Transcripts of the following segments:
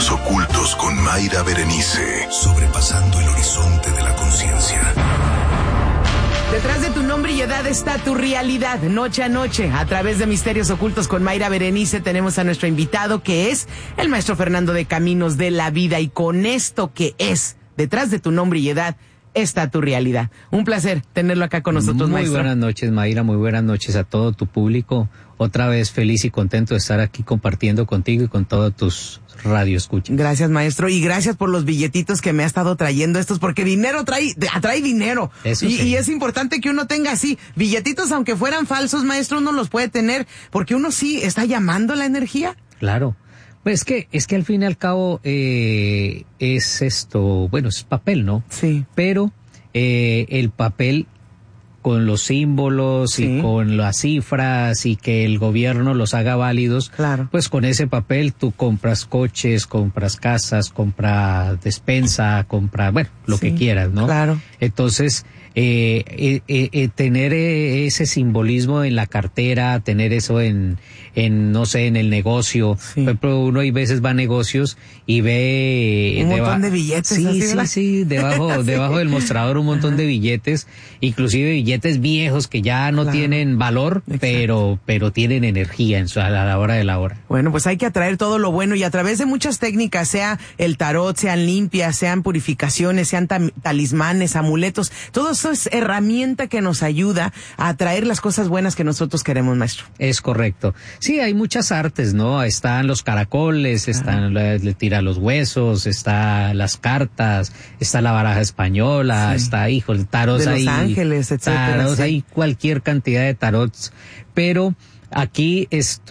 Misterios ocultos con Mayra Berenice. Sobrepasando el horizonte de la conciencia. Detrás de tu nombre y edad está tu realidad, noche a noche. A través de Misterios Ocultos con Mayra Berenice tenemos a nuestro invitado, que es el maestro Fernando de Caminos de la Vida. Y con esto que es, detrás de tu nombre y edad, está tu realidad. Un placer tenerlo acá con nosotros, maestro. Muy buenas noches, Mayra, muy buenas noches a todo tu público. Otra vez feliz y contento de estar aquí compartiendo contigo y con todos tus radioescuchas. Gracias, maestro, y gracias por los billetitos que me ha estado trayendo estos, porque dinero atrae dinero. Eso sí. Y es importante que uno tenga así, billetitos aunque fueran falsos, maestro, uno los puede tener, porque uno sí está llamando la energía. Claro. Pues es que al fin y al cabo es esto, bueno, es papel, ¿no? Sí. Pero el papel con los símbolos sí. y con las cifras y que el gobierno los haga válidos, claro. Pues con ese papel tú compras coches, compras casas, compras despensa, compras, lo que quieras, ¿no? Claro. Entonces, tener ese simbolismo en la cartera, tener eso no sé, en el negocio. Sí. Por ejemplo, uno hay veces va a negocios y ve un montón de billetes. Sí, debajo del mostrador un montón de billetes, inclusive billetes viejos que ya no tienen valor, pero tienen energía a la hora de la hora. Bueno, pues hay que atraer todo lo bueno y a través de muchas técnicas, sea el tarot, sean limpias, sean purificaciones, sean talismanes, amuletos, todo eso es herramienta que nos ayuda a atraer las cosas buenas que nosotros queremos, maestro. Es correcto. Sí, hay muchas artes, ¿no? Están los caracoles, están le tira los huesos, está las cartas, está la baraja española, está, tarot de ahí. Los Ángeles, etcétera. Tarot, hay cualquier cantidad de tarots, pero aquí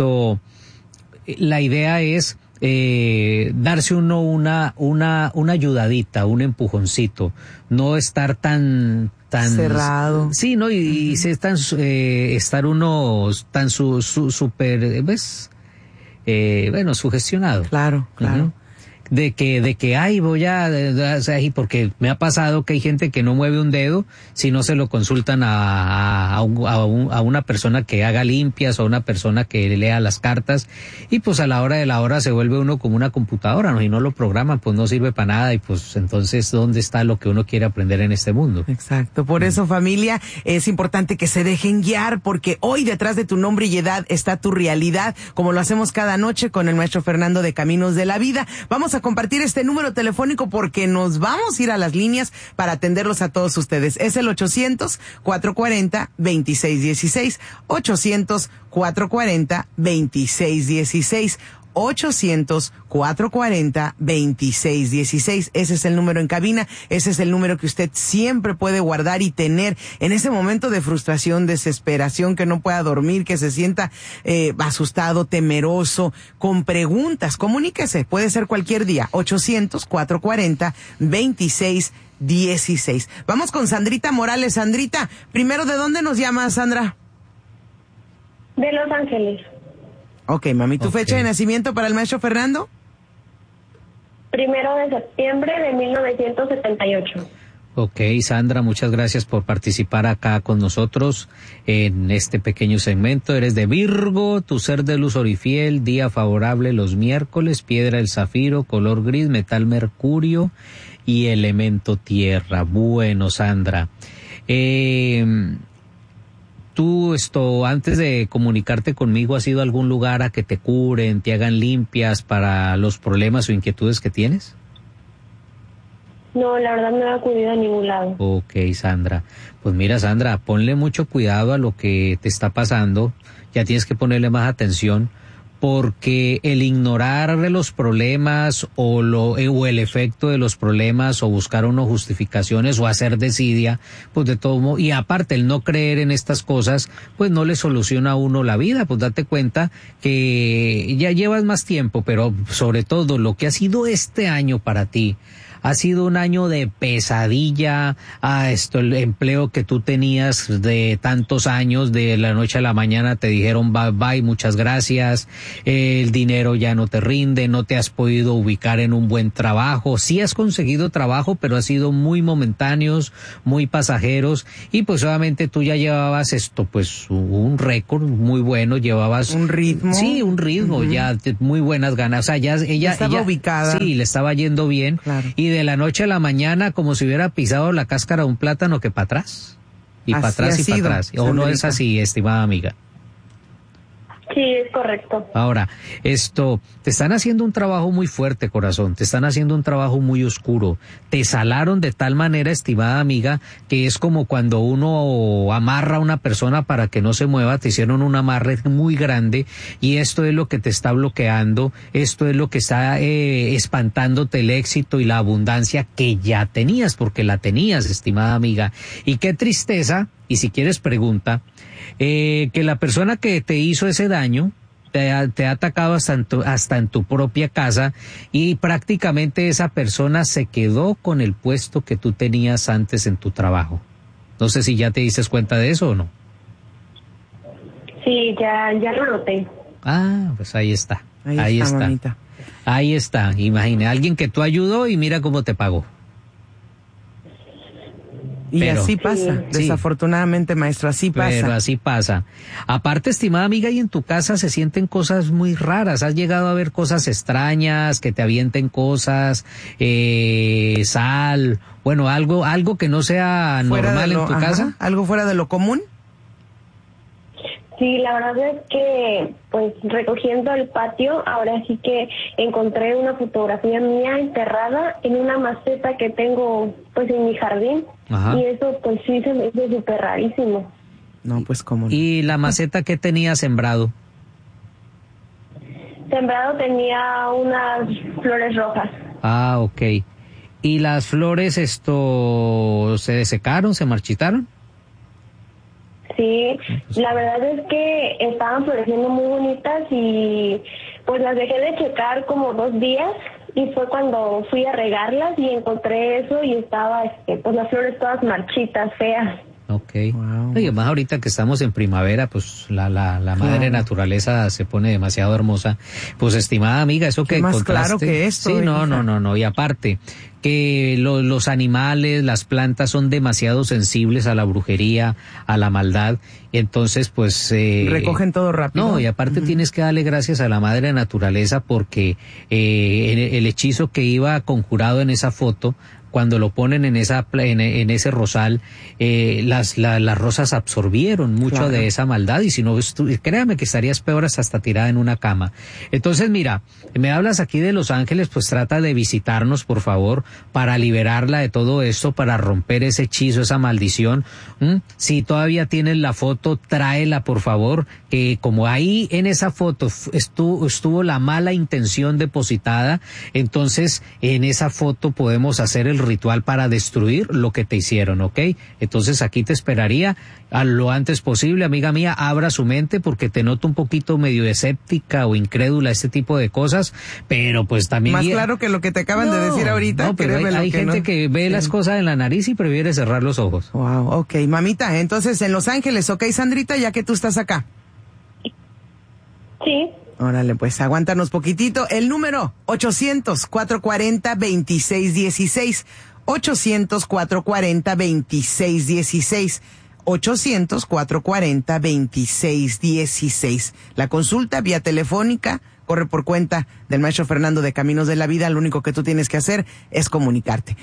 la idea es darse uno una ayudadita, un empujoncito, no estar tan cerrado. Sí, ¿no? Y estar uno tan súper, sugestionado. Claro. Uh-huh. De que y porque me ha pasado que hay gente que no mueve un dedo si no se lo consultan a una persona que haga limpias o a una persona que lea las cartas, y pues a la hora de la hora se vuelve uno como una computadora, ¿no? Y no lo programan, pues no sirve para nada, y pues entonces ¿dónde está lo que uno quiere aprender en este mundo? Exacto, por eso, familia, es importante que se dejen guiar, porque hoy detrás de tu nombre y edad está tu realidad, como lo hacemos cada noche con el maestro Fernando de Caminos de la Vida. Vamos a compartir este número telefónico porque nos vamos a ir a las líneas para atenderlos a todos ustedes. Es el 800-440-2616, 800-440-2616. 800-440-2616. Ese es el número en cabina, ese es el número que usted siempre puede guardar y tener en ese momento de frustración, desesperación, que no pueda dormir, que se sienta asustado, temeroso, con preguntas. Comuníquese, puede ser cualquier día. 800-440-2616. Vamos con Sandrita Morales. Sandrita, primero, ¿de dónde nos llama, Sandra? De Los Ángeles. Ok, mami, ¿tu fecha de nacimiento para el maestro Fernando? 1 de septiembre de 1978. Ok, Sandra, muchas gracias por participar acá con nosotros en este pequeño segmento. Eres de Virgo, tu ser de luz orifiel, día favorable los miércoles, piedra el zafiro, color gris, metal mercurio y elemento tierra. Bueno, Sandra, tú antes de comunicarte conmigo, ¿has ido a algún lugar a que te curen, te hagan limpias para los problemas o inquietudes que tienes? No, la verdad no he acudido a ningún lado. Ok, Sandra. Pues mira, Sandra, ponle mucho cuidado a lo que te está pasando. Ya tienes que ponerle más atención, porque el ignorar de los problemas o el efecto de los problemas o buscar unas justificaciones o hacer desidia, pues de todo modo, y aparte el no creer en estas cosas, pues no le soluciona a uno la vida. Pues date cuenta que ya llevas más tiempo, pero sobre todo lo que ha sido este año para ti ha sido un año de pesadilla, el empleo que tú tenías de tantos años, de la noche a la mañana te dijeron bye bye, muchas gracias, el dinero ya no te rinde, no te has podido ubicar en un buen trabajo, sí has conseguido trabajo, pero ha sido muy momentáneos, muy pasajeros, y pues obviamente tú ya llevabas pues un récord muy bueno, llevabas un ritmo. Sí, un ritmo, ya muy buenas ganas, o sea, ya ella estaba ubicada. Sí, le estaba yendo bien, claro. Y de la noche a la mañana como si hubiera pisado la cáscara de un plátano que para atrás, y para atrás y para atrás, o no es así, estimada amiga. Sí, es correcto. Ahora, te están haciendo un trabajo muy fuerte, corazón, te están haciendo un trabajo muy oscuro, te salaron de tal manera, estimada amiga, que es como cuando uno amarra a una persona para que no se mueva, te hicieron un amarre muy grande, y esto es lo que te está bloqueando, esto es lo que está espantándote el éxito y la abundancia que ya tenías, porque la tenías, estimada amiga, y qué tristeza, y si quieres pregunta, que la persona que te hizo ese daño te ha atacado hasta en tu propia casa, y prácticamente esa persona se quedó con el puesto que tú tenías antes en tu trabajo. No sé si ya te diste cuenta de eso o no. Sí, ya lo noté. Ah, pues ahí está. Ahí está. Mamita. Ahí está. Imagina, alguien que tú ayudó y mira cómo te pagó. Y así pasa, desafortunadamente, maestro, así pasa. Pero así pasa. Aparte, estimada amiga, y en tu casa se sienten cosas muy raras. ¿Has llegado a ver cosas extrañas, que te avienten cosas, sal, bueno, algo que no sea normal en tu casa? ¿Algo fuera de lo común? Sí, la verdad es que, pues, recogiendo el patio, ahora sí que encontré una fotografía mía enterrada en una maceta que tengo, pues, en mi jardín. Ajá. Y eso, pues, sí se me hizo súper rarísimo. No, pues, ¿cómo no? ¿Y la maceta qué tenía sembrado? Sembrado tenía unas flores rojas. Ah, ok. ¿Y las flores se desecaron, se marchitaron? Sí, la verdad es que estaban floreciendo muy bonitas y pues las dejé de checar como 2 días, y fue cuando fui a regarlas y encontré eso, y estaba pues las flores todas marchitas, feas. Okay. Wow. Y además ahorita que estamos en primavera, pues la madre naturaleza se pone demasiado hermosa. Pues estimada amiga, eso que más encontraste. Claro que esto. Sí, no. Y aparte, que los animales, las plantas son demasiado sensibles a la brujería, a la maldad. Y entonces, pues... recogen todo rápido. No, y aparte tienes que darle gracias a la madre naturaleza, porque el hechizo que iba conjurado en esa foto, cuando lo ponen en ese rosal, las rosas absorbieron mucho de esa maldad, y si no, créame que estarías peor hasta tirada en una cama. Entonces, mira, me hablas aquí de Los Ángeles, pues trata de visitarnos, por favor, para liberarla de todo esto, para romper ese hechizo, esa maldición. Si todavía tienes la foto, tráela, por favor, que como ahí en esa foto estuvo la mala intención depositada, entonces en esa foto podemos hacer el ritual para destruir lo que te hicieron, ¿ok? Entonces aquí te esperaría a lo antes posible, amiga mía, abra su mente, porque te noto un poquito medio escéptica o incrédula a este tipo de cosas, pero pues también... Más claro que lo que te acaban de decir ahorita. No, pero hay gente que ve las cosas en la nariz y prefiere cerrar los ojos. Wow, ok, mamita, entonces en Los Ángeles, ¿ok, Sandrita? Ya que tú estás acá. Sí. Órale, pues aguántanos poquitito. El número 800-440-2616. 800-440-2616. 800-440-2616. La consulta vía telefónica corre por cuenta del maestro Fernando de Caminos de la Vida. Lo único que tú tienes que hacer es comunicarte.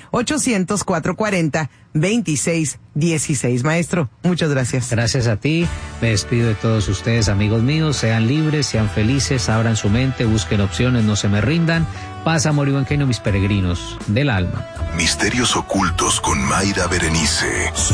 800-440-2616. Maestro, muchas gracias. Gracias a ti. Me despido de todos ustedes, amigos míos. Sean libres, sean felices, abran su mente, busquen opciones, no se me rindan. Paz, amor y buen genio, mis peregrinos del alma. Misterios ocultos con Mayra Berenice.